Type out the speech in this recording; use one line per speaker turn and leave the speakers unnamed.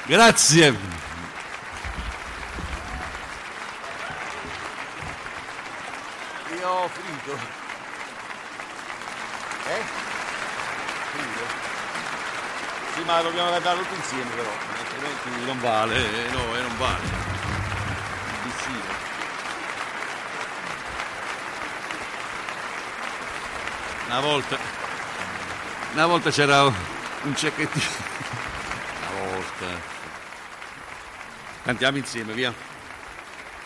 Grazie.
Io ho finito. Finito? Sì, ma dobbiamo guardare tutti insieme però, altrimenti
Non vale, no, non vale.
difficile.
Una volta c'era un cecchettino. Una volta. Cantiamo insieme, via.